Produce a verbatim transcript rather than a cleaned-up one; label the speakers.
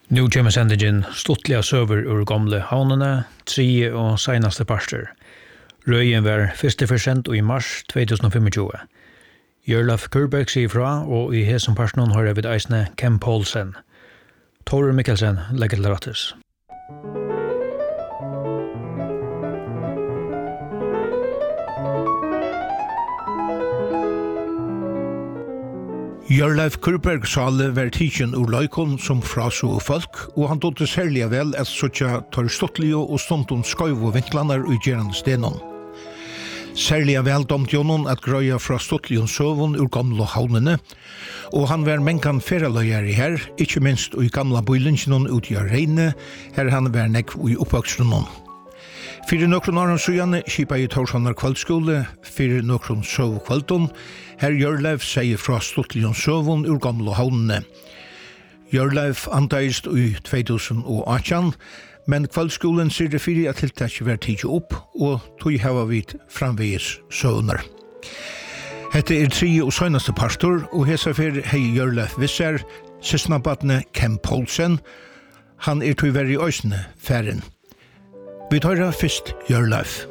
Speaker 1: Nu kommer sendingen stuttliga söver ur gamle havnene, tre og senaste parster. Røyen var første forsent i mars tjugohundrafemtjúgu. Jørlaf Kurberg sier fra, og i hesen parsten har jeg vid eisne Ken Poulsen. Tore Mikkelsen legger til rattes.
Speaker 2: Jørleif Kurberg sale var tidsen ur løykon som fraso folk, og han dotte særlig vel at suttja tar stottlige og stundom skøyvo vinklanar ui gjerande stenon. Særlig vel domt jonon at grøya fra stottlige søvun ur gamla havnene, og han var menkan feraløyari her, ikkje minst ui gamla bøylinsjonon ut i reine, her han var nekv ui oppvakstrunon. Fyrir nokron åren sujane kipa i Torshavnar kvaldskole, fyrir nokron søv kvaldon, her Jørleif sier fra Stuttlion søvun ur gamla havnene. Jørleif antaist i tjugohundraåtta, men kvaldskolen sier det fyrir at tiltak var tidsi opp, og tog hava vid framvegis søvnar. Hette er tre og søgnaste pastor, og hesa fyrir hei Jørleif visser, sysnabatne Ken Poulsen, han er tog veri òsne færen. Vi tar fyrst Jørleif.